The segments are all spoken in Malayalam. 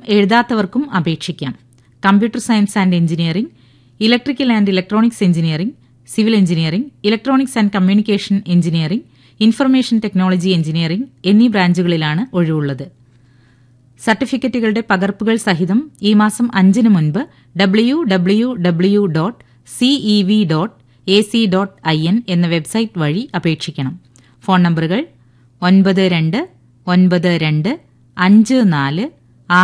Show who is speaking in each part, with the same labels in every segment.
Speaker 1: എഴുതാത്തവർക്കും അപേക്ഷിക്കാം. Computer science and engineering, electrical and electronics engineering, civil engineering, electronics and communication engineering, information technology engineering എന്നീ ബ്രാഞ്ചുകളിലാണ് ഒഴിവുള്ളത്. സർട്ടിഫിക്കറ്റുകളുടെ പകർപ്പുകൾ സഹിതം ഈ മാസം 5 മുൻപ് www.cev.ac.in എന്ന വെബ്സൈറ്റ് വഴി അപേക്ഷിക്കണം. ഫോൺ നമ്പറുകൾ 9292546125,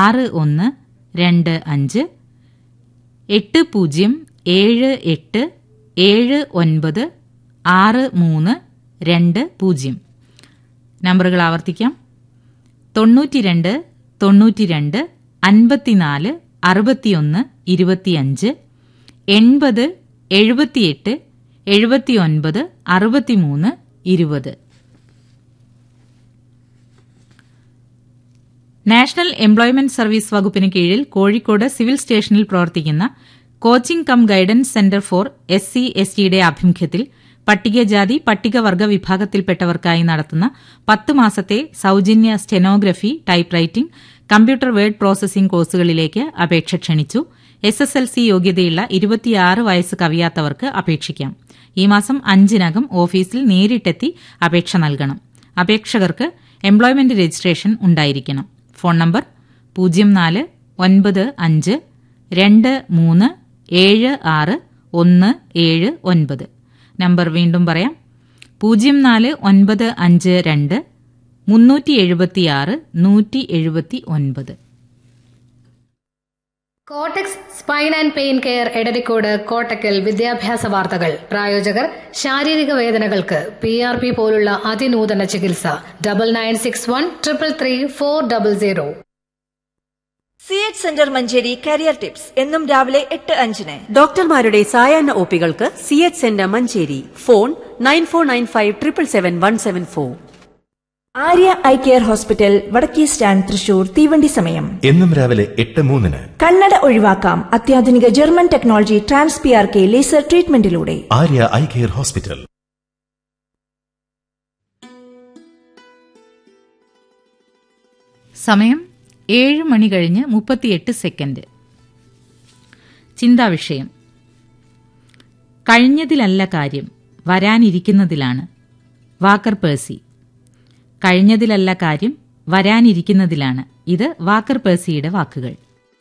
Speaker 1: 8078796320. നമ്പറുകൾ ആവർത്തിക്കാം: 92 92 54 61 25, 80 78 79 63 20. നാഷണൽ എംപ്ലോയ്മെന്റ് സർവീസ് വകുപ്പിന് കീഴിൽ കോഴിക്കോട് സിവിൽ സ്റ്റേഷനിൽ പ്രവർത്തിക്കുന്ന coaching come guidance centre for SC/STയുടെ ആഭിമുഖ്യത്തിൽ പട്ടികജാതി പട്ടികവർഗ വിഭാഗത്തിൽപ്പെട്ടവർക്കായി നടത്തുന്ന 10 മാസത്തെ സൌജന്യ stenography, type writing, computer word processing കോഴ്സുകളിലേക്ക് അപേക്ഷ ക്ഷണിച്ചു. SSLC യോഗ്യതയുള്ള 26 വയസ്സ് കവിയാത്തവർക്ക് അപേക്ഷിക്കാം. ഈ മാസം 5-നകം ഓഫീസിൽ നേരിട്ടെത്തി അപേക്ഷ നൽകണം. അപേക്ഷകർക്ക് എംപ്ലോയ്മെന്റ് രജിസ്ട്രേഷൻ ഉണ്ടായിരിക്കണം. Phone number 0495237617. നമ്പർ വീണ്ടും പറയാം: 0495237617.
Speaker 2: കോട്ടക്സ് spine and pain care Edarikode Kottakkal വിദ്യാഭ്യാസ വാർത്തകൾ. പ്രായോജകർ ശാരീരിക വേദനകൾക്ക് PRP പോലുള്ള അതിനൂതന ചികിത്സ. 9961333400.
Speaker 3: CH centre Manjeri career tips എന്നും രാവിലെ 8:05.
Speaker 4: ഡോക്ടർമാരുടെ സായാഹ്ന ഒപികൾക്ക് CH centre Manjeri. Phone 9495777174.
Speaker 3: Arya eye care hospital, വടക്കേ സ്റ്റാൻഡ്, തൃശൂർ. തീവണ്ടി സമയം
Speaker 5: എന്നും രാവിലെ 8:03.
Speaker 3: കണ്ണട ഒഴിവാക്കാം അത്യാധുനിക German technology TransPRK laser ട്രീറ്റ്മെന്റിലൂടെ.
Speaker 5: Arya eye care hospital.
Speaker 1: സമയം 7:38. ചിന്താവിഷയം: കഴിഞ്ഞതിലല്ല കാര്യം, വരാനിരിക്കുന്നതിലാണ്. Walker Percy. കഴിഞ്ഞതിലല്ല കാര്യം, വരാനിരിക്കുന്നതിലാണ്. ഇത് വാക്കർ പേഴ്സിയുടെ വാക്കുകൾ.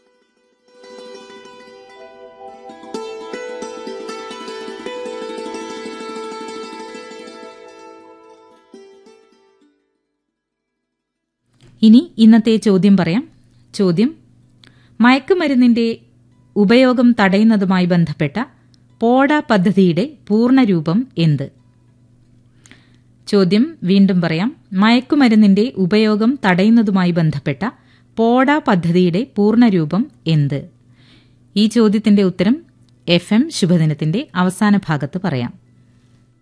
Speaker 1: ഇനി ഇന്നത്തെ ചോദ്യം പറയാം. ചോദ്യം: മയക്കുമരുന്നിന്റെ ഉപയോഗം തടയുന്നതുമായി ബന്ധപ്പെട്ട പോഡ പദ്ധതിയുടെ പൂർണ്ണരൂപം എന്ത്? ചോദ്യം വീണ്ടും പറയാം. മയക്കുമരുന്നിന്റെ ഉപയോഗം തടയുന്നതുമായി ബന്ധപ്പെട്ട പോഡ പദ്ധതിയുടെ പൂർണ്ണരൂപം എന്ത്? ഈ ചോദ്യത്തിന്റെ ഉത്തരം FM ശുഭദിനത്തിന്റെ അവസാന ഭാഗത്ത് പറയാം.